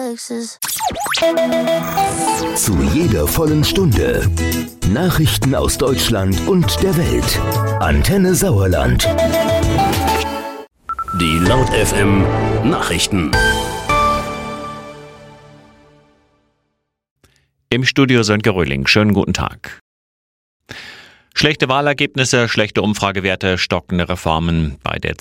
places. Zu jeder vollen Stunde Nachrichten aus Deutschland und der Welt. Antenne Sauerland. Die Laut FM Nachrichten. Im Studio Sönke Röhling. Schönen guten Tag. Schlechte Wahlergebnisse, schlechte Umfragewerte, stockende Reformen. Bei der